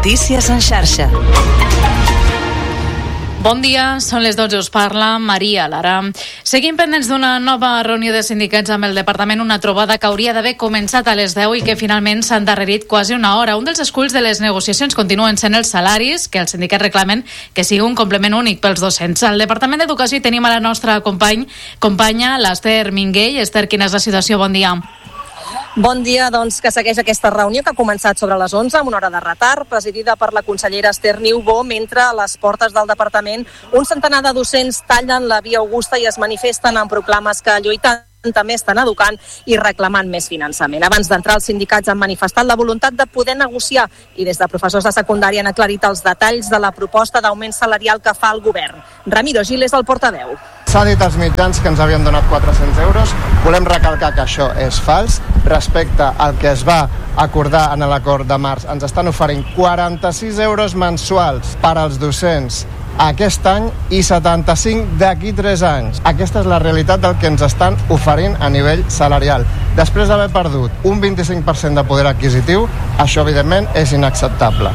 Notícies en xarxa. Bon dia, són les 12, us parla Maria Lara. Seguim pendents d'una nova reunió de sindicats amb el departament, una trobada que hauria d'haver començat a les 10 i que finalment s'ha endarrerit quasi una hora. Un dels esculls de les negociacions continuen sent els salaris, que els sindicats reclamen que sigui un complement únic pels docents. Al Departament d'Educació hi tenim a la nostra companya, l'Ester Minguell. Ester, quina és la situació? Bon dia. Bon dia, doncs, que segueix aquesta reunió que ha començat sobre les 11 amb una hora de retard, presidida per la consellera Esther Niubó, mentre a les portes del departament un centenar de docents tallen la via Augusta i es manifesten amb proclames que lluiten també estan educant i reclamant més finançament. Abans d'entrar, els sindicats han manifestat la voluntat de poder negociar i des de professors de secundària han aclarit els detalls de la proposta d'augment salarial que fa el govern. Ramiro Gil és el portaveu. S'ha dit als mitjans que ens havien donat 400 euros. Volem recalcar que això és fals. Respecte al que es va acordar en l'acord de març, ens estan oferint 46 euros mensuals per als docents aquest any i 75 d'aquí 3 anys. Aquesta és la realitat del que ens estan oferint a nivell salarial. Després d'haver perdut un 25% de poder adquisitiu, això evidentment és inacceptable.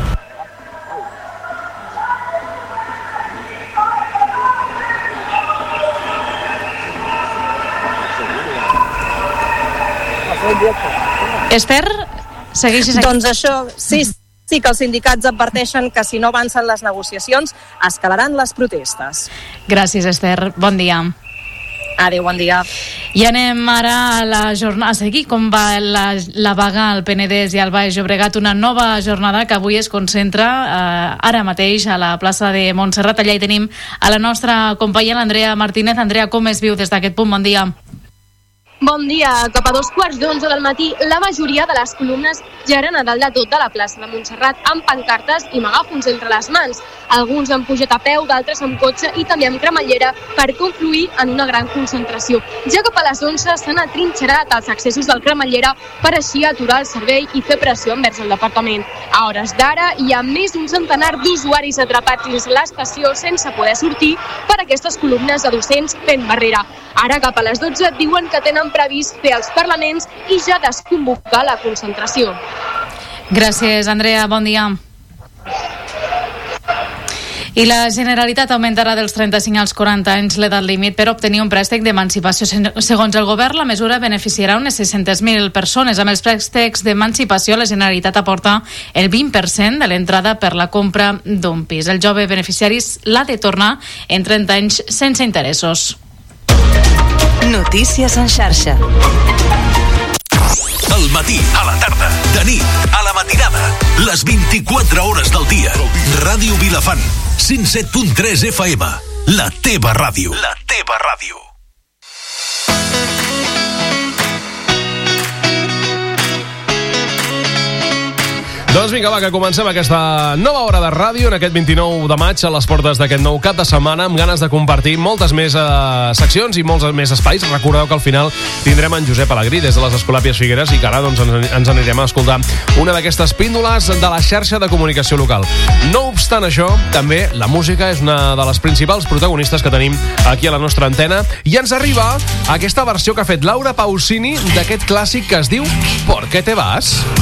Esther, segueixes aquí? Doncs això, sí que els sindicats adverteixen que si no avancen les negociacions escalaran les protestes. Gràcies, Esther. Bon dia. Adéu, bon dia. I anem ara a seguir com va la vaga al Penedès i al Baix Llobregat, una nova jornada que avui es concentra ara mateix a la plaça de Montserrat. Allà hi tenim a la nostra companya, l'Andrea Martínez. Andrea, com es viu des d'aquest punt? Bon dia. Bon dia. Cap a 2:15 del matí, la majoria de les columnes ja eren a dalt de tot de la plaça de Montserrat, amb pancartes i megàfons entre les mans. Alguns han pujat a peu, d'altres amb cotxe i també amb cremallera per confluir en una gran concentració. Ja cap a les 11 s'han atrinxerat els accessos del cremallera per així aturar el servei i fer pressió envers el departament. A hores d'ara hi ha més d'un centenar d'usuaris atrapats dins l'estació sense poder sortir per aquestes columnes de docents fent barrera. Ara cap a les 12 diuen que tenen previst fer els parlaments i ja desconvocar la concentració. Gràcies, Andrea. Bon dia. I la Generalitat augmentarà dels 35 als 40 anys l'edat límit per obtenir un préstec d'emancipació. Segons el govern, la mesura beneficiarà unes 600.000 persones. Amb els préstecs d'emancipació, la Generalitat aporta el 20% de l'entrada per la compra d'un pis. El jove beneficiari l'ha de tornar en 30 anys sense interessos. Notícies en xarxa. Al matí, a la tarda, de nit, a la matinada, les 24 hores del dia. Ràdio Vilafant, 107.3 FM, la teva ràdio. La teva ràdio. Doncs vinga, va, que comencem aquesta nova hora de ràdio en aquest 29 de maig a les portes d'aquest nou cap de setmana, amb ganes de compartir moltes més seccions i molts més espais. Recordeu que al final tindrem en Josep Alegrí des de les Escolàpies Figueres i que ara doncs, ens anirem a escoltar una d'aquestes píndoles de la xarxa de comunicació local. No obstant això, també la música és una de les principals protagonistes que tenim aquí a la nostra antena i ens arriba aquesta versió que ha fet Laura Pausini d'aquest clàssic que es diu ¿Por qué te vas?